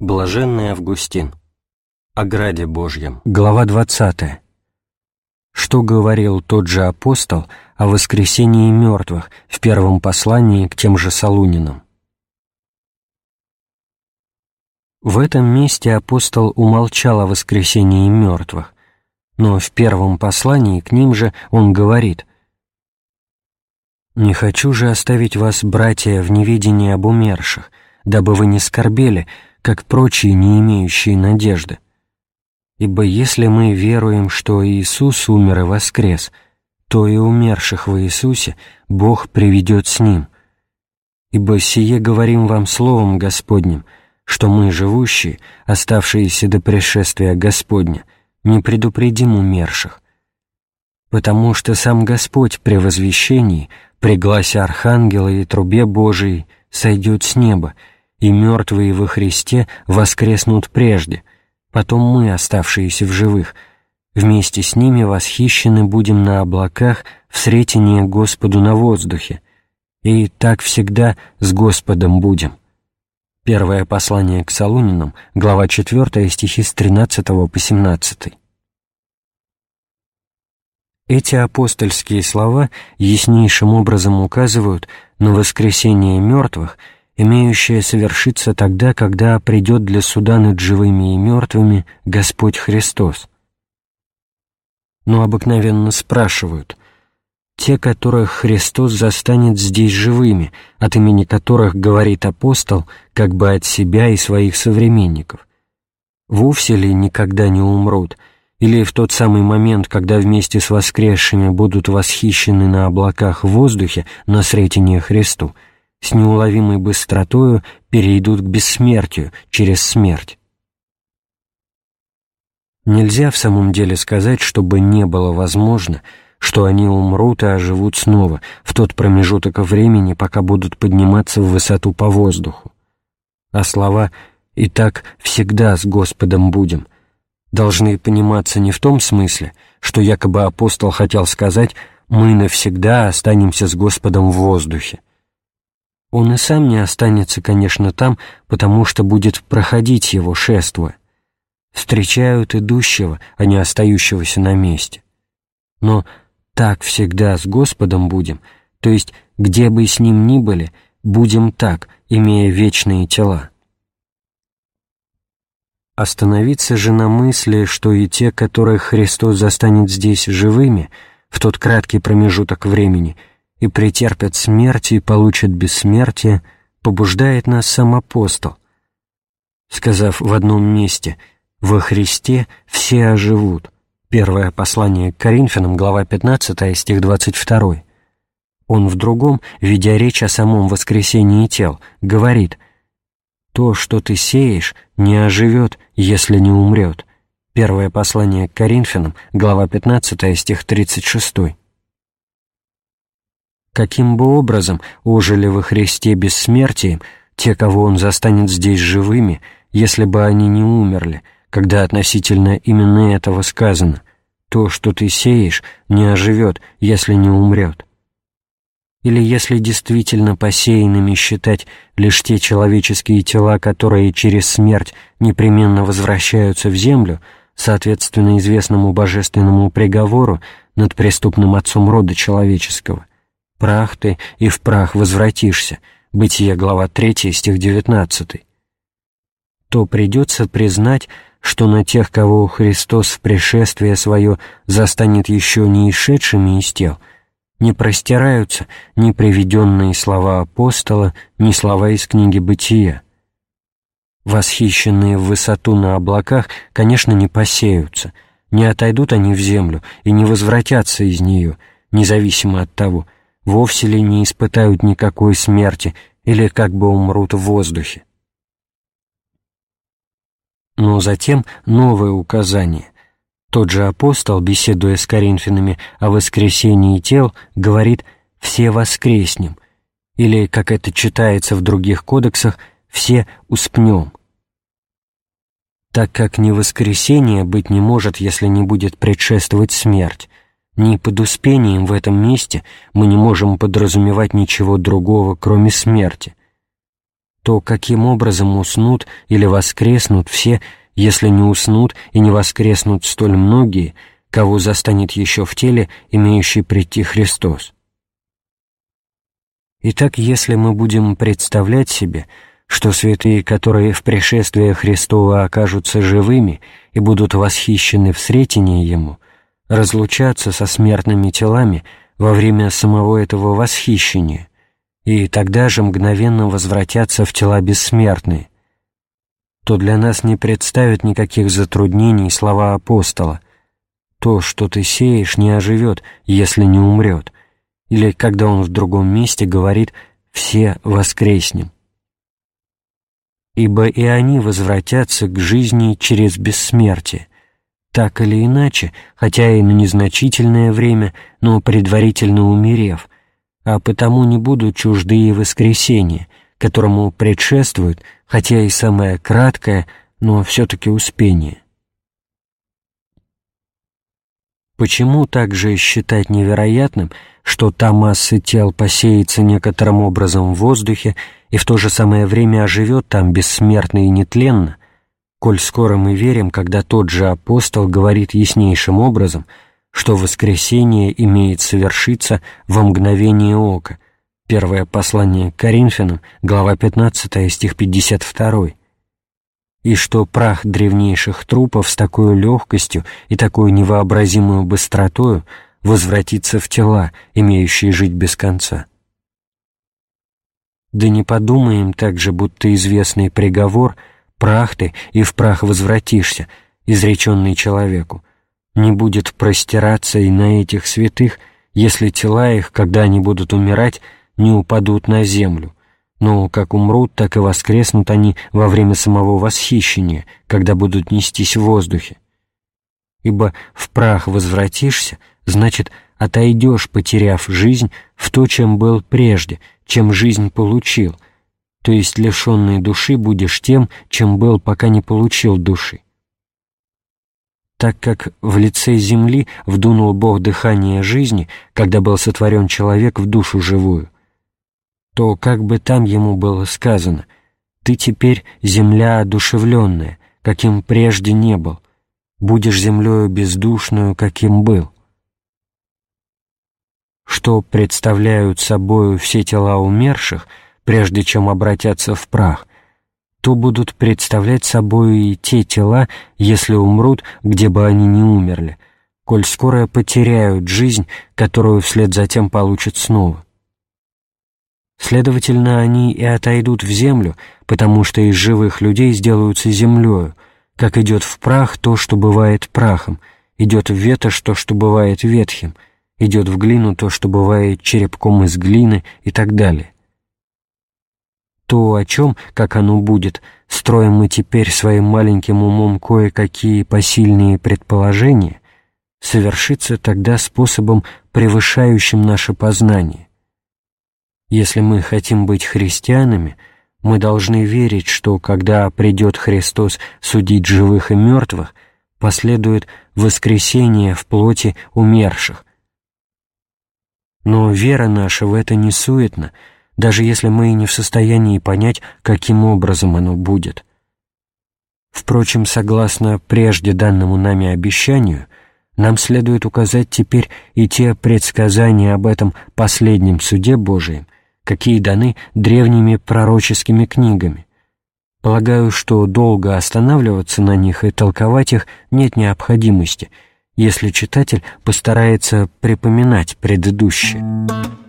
Блаженный Августин. О граде Божьем. Глава 20. Что говорил тот же апостол о воскресении мертвых в первом послании к тем же Солунинам? В этом месте апостол умолчал о воскресении мертвых, но в первом послании к ним же он говорит: «Не хочу же оставить вас, братья, в неведении об умерших, дабы вы не скорбели, как прочие, не имеющие надежды. Ибо если мы веруем, что Иисус умер и воскрес, то и умерших в Иисусе Бог приведет с Ним. Ибо сие говорим вам словом Господним, что мы, живущие, оставшиеся до пришествия Господня, не предупредим умерших. Потому что сам Господь при возвещении, при гласе архангела и трубе Божией, сойдет с неба, и мертвые во Христе воскреснут прежде, потом мы, оставшиеся в живых, вместе с ними восхищены будем на облаках в сретение Господу на воздухе, и так всегда с Господом будем». Первое послание к Солунинам, глава 4, стихи с 13 по 17. Эти апостольские слова яснейшим образом указывают на воскресение мертвых, имеющее совершиться тогда, когда придет для суда над живыми и мертвыми Господь Христос. Но обыкновенно спрашивают: те, которых Христос застанет здесь живыми, от имени которых говорит апостол, как бы от себя и своих современников, вовсе ли никогда не умрут, или в тот самый момент, когда вместе с воскресшими будут восхищены на облаках в воздухе на сретение Христу, с неуловимой быстротою перейдут к бессмертию через смерть? Нельзя в самом деле сказать, чтобы не было возможно, что они умрут и оживут снова в тот промежуток времени, пока будут подниматься в высоту по воздуху. А слова «и так всегда с Господом будем» должны пониматься не в том смысле, что якобы апостол хотел сказать «мы навсегда останемся с Господом в воздухе». Он и сам не останется, конечно, там, потому что будет проходить его, шествуя. Встречают идущего, а не остающегося на месте. Но так всегда с Господом будем, то есть где бы с Ним ни были, будем так, имея вечные тела. Остановиться же на мысли, что и те, которых Христос застанет здесь живыми, в тот краткий промежуток времени, и претерпят смерть и получат бессмертие, побуждает нас сам апостол, сказав в одном месте «во Христе все оживут». Первое послание к Коринфянам, глава 15, стих 22. Он в другом, ведя речь о самом воскресении тел, говорит: «То, что ты сеешь, не оживет, если не умрет». Первое послание к Коринфянам, глава 15, стих 36. Каким бы образом ожили во Христе бессмертием те, кого Он застанет здесь живыми, если бы они не умерли, когда относительно именно этого сказано: «То, что ты сеешь, не оживет, если не умрет»? Или если действительно посеянными считать лишь те человеческие тела, которые через смерть непременно возвращаются в землю, соответственно известному божественному приговору над преступным отцом рода человеческого: «Прах ты, и в прах возвратишься», Бытие, глава 3, стих 19, то придется признать, что на тех, кого Христос в пришествие Свое застанет еще не исшедшими из тел, не простираются ни приведенные слова апостола, ни слова из книги «Бытия». Восхищенные в высоту на облаках, конечно, не посеются, не отойдут они в землю и не возвратятся из нее, независимо от того, вовсе ли не испытают никакой смерти или как бы умрут в воздухе. Но затем новое указание. Тот же апостол, беседуя с коринфянами о воскресении тел, говорит «все воскреснем», или, как это читается в других кодексах, «все успнем». Так как ни воскресения быть не может, если не будет предшествовать смерть, ни под успением в этом месте мы не можем подразумевать ничего другого, кроме смерти. то каким образом уснут или воскреснут все, если не уснут и не воскреснут столь многие, кого застанет еще в теле, имеющий прийти Христос? Итак, если мы будем представлять себе, что святые, которые в пришествии Христова окажутся живыми и будут восхищены в сретении Ему, разлучаться со смертными телами во время самого этого восхищения, и тогда же мгновенно возвратятся в тела бессмертные, то для нас не представит никаких затруднений слова апостола: «То, что ты сеешь, не оживет, если не умрет», или когда он в другом месте говорит: «все воскреснем». Ибо и они возвратятся к жизни через бессмертие, так или иначе, хотя и на незначительное время, но предварительно умерев, а потому не будут чужды и воскресения, которому предшествует, хотя и самое краткое, но все-таки успение. Почему также считать невероятным, что та масса тел посеется некоторым образом в воздухе и в то же самое время оживет там бессмертно и нетленно, коль скоро мы верим, когда тот же апостол говорит яснейшим образом, что воскресение имеет совершиться во мгновение ока? Первое послание к Коринфянам, глава 15, стих 52. И что прах древнейших трупов с такой легкостью и такой невообразимой быстротою возвратится в тела, имеющие жить без конца. Да не подумаем также, будто известный приговор «прах ты, и в прах возвратишься», изреченный человеку, не будет простираться и на этих святых, если тела их, когда они будут умирать, не упадут на землю, но как умрут, так и воскреснут они во время самого восхищения, когда будут нестись в воздухе. Ибо «в прах возвратишься» значит «отойдешь, потеряв жизнь, в то, чем был прежде, чем жизнь получил», то есть лишенный души будешь тем, чем был, пока не получил души. Так как в лице земли вдунул Бог дыхание жизни, когда был сотворен человек в душу живую, то как бы там ему было сказано: «Ты теперь земля одушевленная, каким прежде не был, будешь землею бездушную, каким был». Что представляют собою все тела умерших, прежде чем обратятся в прах, то будут представлять собою и те тела, если умрут, где бы они ни умерли, коль скоро потеряют жизнь, которую вслед за тем получат снова. Следовательно, они и отойдут в землю, потому что из живых людей сделаются землею, как идет в прах то, что бывает прахом, идет в ветошь то, что бывает ветхим, идет в глину то, что бывает черепком из глины и так далее. То, о чем, как оно будет, строим мы теперь своим маленьким умом кое-какие посильные предположения, совершится тогда способом, превышающим наше познание. Если мы хотим быть христианами, мы должны верить, что, когда придет Христос судить живых и мертвых, последует воскресение в плоти умерших. Но вера наша в это не суетна, даже если мы и не в состоянии понять, каким образом оно будет. Впрочем, согласно прежде данному нами обещанию, нам следует указать теперь и те предсказания об этом последнем суде Божием, какие даны древними пророческими книгами. Полагаю, что долго останавливаться на них и толковать их нет необходимости, если читатель постарается припоминать предыдущее.